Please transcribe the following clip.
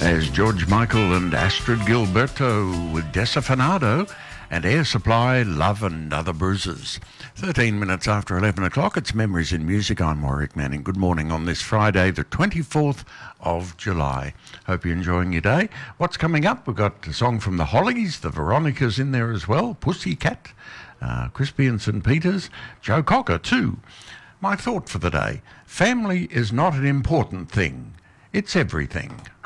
As George Michael and Astrid Gilberto with Desafinado and Air Supply, Love and Other Bruises. 13 minutes after 11 o'clock, it's Memories in Music. I'm Warwick Manning. Good morning on this Friday, the 24th of July. Hope you're enjoying your day. What's coming up? We've got a song from the Hollies, the Veronicas in there as well, Pussycat, Crispy and St. Peters, Joe Cocker too. My thought for the day, family is not an important thing, it's everything.